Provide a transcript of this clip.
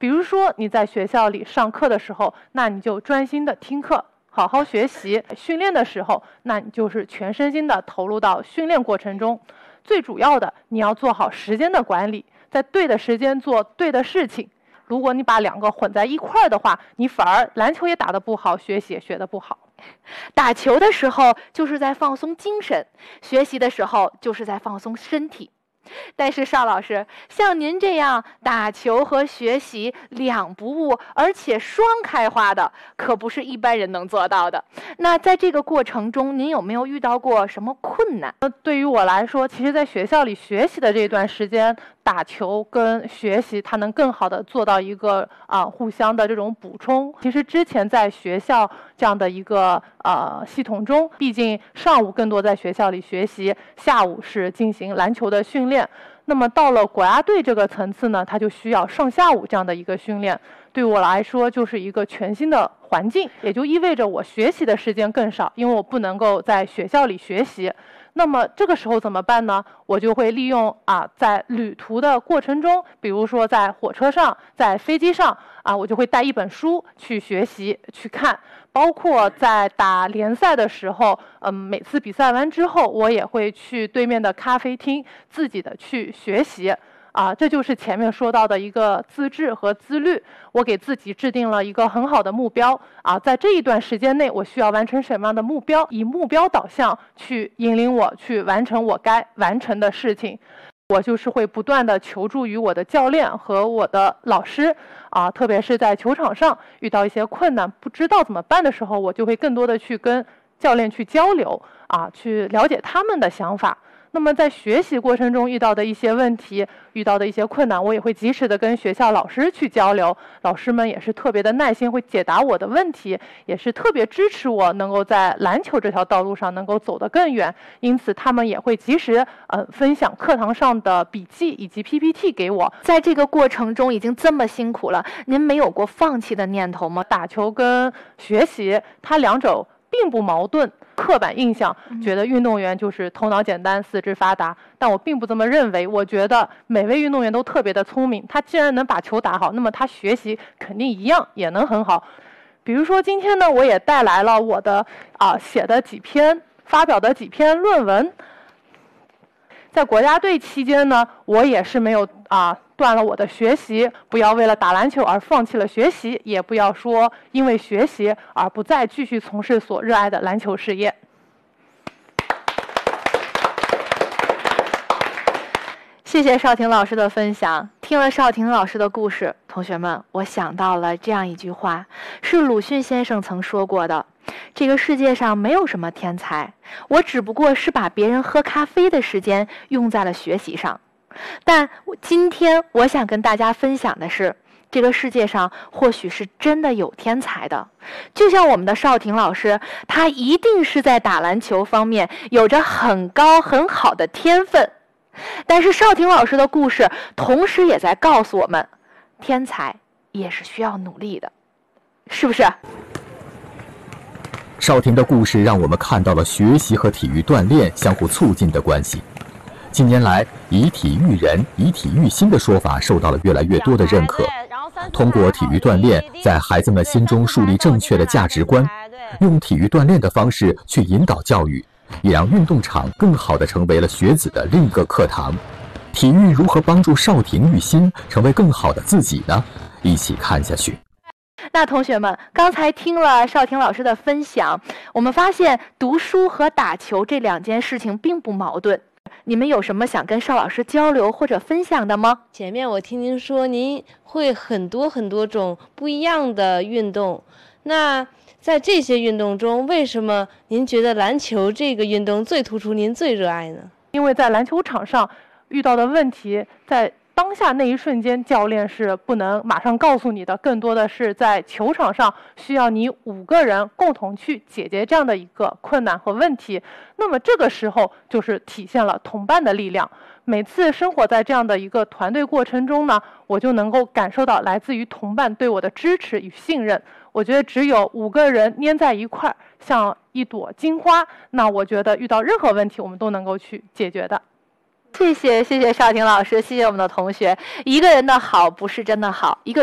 比如说你在学校里上课的时候，那你就专心的听课，好好学习；训练的时候，那你就是全身心的投入到训练过程中。最主要的，你要做好时间的管理，在对的时间做对的事情。如果你把两个混在一块儿的话，你反而篮球也打得不好，学习也学得不好。 打球的时候就是在放松精神，学习的时候就是在放松身体。但是邵老师，像您这样打球和学习两不误，而且双开花的，可不是一般人能做到的。那在这个过程中，您有没有遇到过什么困难？ 对于我来说，其实在学校里学习的这段时间，打球跟学习它能更好的做到一个互相的这种补充。其实之前在学校这样的一个系统中，毕竟上午更多在学校里学习，下午是进行篮球的训练。那么到了国家队这个层次呢，它就需要上下午这样的一个训练。对我来说就是一个全新的环境，也就意味着我学习的时间更少，因为我不能够在学校里学习。那么这个时候怎么办呢？我就会利用在旅途的过程中，比如说在火车上、在飞机上我就会带一本书去学习、去看。包括在打联赛的时候，每次比赛完之后，我也会去对面的咖啡厅自己的去学习。这就是前面说到的一个自制和自律。我给自己制定了一个很好的目标在这一段时间内，我需要完成什么样的目标，以目标导向去引领我去完成我该完成的事情。我就是会不断的求助于我的教练和我的老师特别是在球场上遇到一些困难不知道怎么办的时候，我就会更多的去跟教练去交流去了解他们的想法。那么在学习过程中遇到的一些问题，遇到的一些困难，我也会及时的跟学校老师去交流，老师们也是特别的耐心，会解答我的问题，也是特别支持我能够在篮球这条道路上能够走得更远。因此他们也会及时分享课堂上的笔记以及 PPT 给我。 在这个过程中已经这么辛苦了，您没有过放弃的念头吗？ 打球跟学习它两者并不矛盾。刻板印象觉得运动员就是头脑简单四肢发达，但我并不这么认为。我觉得每位运动员都特别的聪明，他既然能把球打好，那么他学习肯定一样也能很好。比如说今天呢，我也带来了我的发表的几篇论文。在国家队期间呢，我也是没有断了我的学习，不要为了打篮球而放弃了学习，也不要说因为学习而不再继续从事所热爱的篮球事业。 谢谢邵婷老师的分享。听了邵婷老师的故事，同学们，我想到了这样一句话，是鲁迅先生曾说过的：这个世界上没有什么天才，我只不过是把别人喝咖啡的时间用在了学习上。但今天我想跟大家分享的是，这个世界上或许是真的有天才的，就像我们的邵婷老师，他一定是在打篮球方面有着很高很好的天分。但是邵婷老师的故事同时也在告诉我们，天才也是需要努力的，是不是？ 邵婷的故事让我们看到了学习和体育锻炼相互促进的关系。近年来，以体育人、以体育心的说法受到了越来越多的认可。通过体育锻炼，在孩子们心中树立正确的价值观，用体育锻炼的方式去引导教育，也让运动场更好地成为了学子的另一个课堂。体育如何帮助邵婷育心成为更好的自己呢？一起看下去。 那同学们，刚才听了邵婷老师的分享，我们发现读书和打球这两件事情并不矛盾。你们有什么想跟邵老师交流或者分享的吗？ 前面我听您说您会很多种不一样的运动，那在这些运动中，为什么您觉得篮球这个运动最突出，您最热爱呢？ 因为在篮球场上遇到的问题，在当下那一瞬间，教练是不能马上告诉你的，更多的是在球场上需要你5个人共同去解决这样的一个困难和问题。那么这个时候就是体现了同伴的力量。每次生活在这样的一个团队过程中呢，我就能够感受到来自于同伴对我的支持与信任。我觉得只有5个人粘在一块儿，像一朵金花，那我觉得遇到任何问题我们都能够去解决的。 谢谢邵婷老师，谢谢我们的同学。一个人的好不是真的好，一个